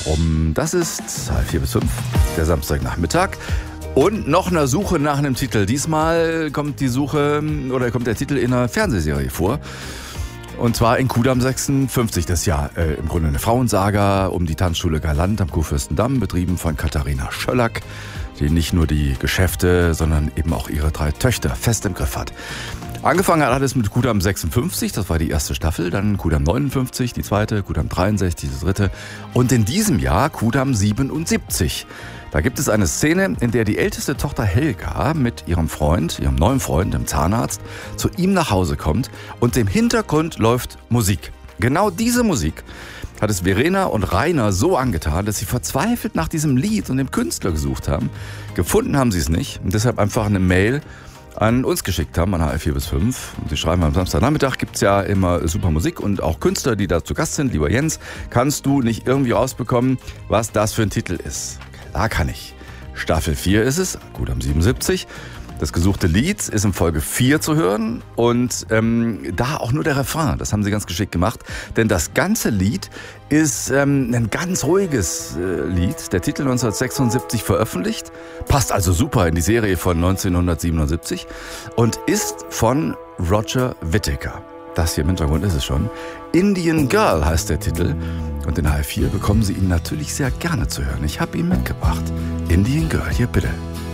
Das ist 4 bis 5, der Samstagnachmittag. Und noch eine Suche nach einem Titel. Diesmal kommt der Titel in einer Fernsehserie vor. Und zwar in Kudamm 56. Das ist ja im Grunde eine Frauensaga um die Tanzschule Galant am Kurfürstendamm, betrieben von Katharina Schöllack, die nicht nur die Geschäfte, sondern eben auch ihre 3 Töchter fest im Griff hat. Angefangen hat alles mit Kudamm 56, das war die erste Staffel, dann Kudamm 59, die zweite, Kudamm 63, die dritte und in diesem Jahr Kudamm 77. Da gibt es eine Szene, in der die älteste Tochter Helga mit ihrem neuen Freund, dem Zahnarzt, zu ihm nach Hause kommt und im Hintergrund läuft Musik. Genau diese Musik hat es Verena und Rainer so angetan, dass sie verzweifelt nach diesem Lied und dem Künstler gesucht haben. Gefunden haben sie es nicht und deshalb einfach eine Mail an uns geschickt haben, an HR4 bis 5. Und sie schreiben, am Samstagnachmittag gibt's ja immer super Musik und auch Künstler, die da zu Gast sind. Lieber Jens, kannst du nicht irgendwie rausbekommen, was das für ein Titel ist? Klar kann ich. Staffel 4 ist es, Kudamm 77. Das gesuchte Lied ist in Folge 4 zu hören und da auch nur der Refrain. Das haben sie ganz geschickt gemacht, denn das ganze Lied ist ein ganz ruhiges Lied. Der Titel 1976 veröffentlicht, passt also super in die Serie von 1977 und ist von Roger Whittaker. Das hier im Hintergrund ist es schon. Indian Girl heißt der Titel und in HR4 bekommen Sie ihn natürlich sehr gerne zu hören. Ich habe ihn mitgebracht. Indian Girl, hier bitte.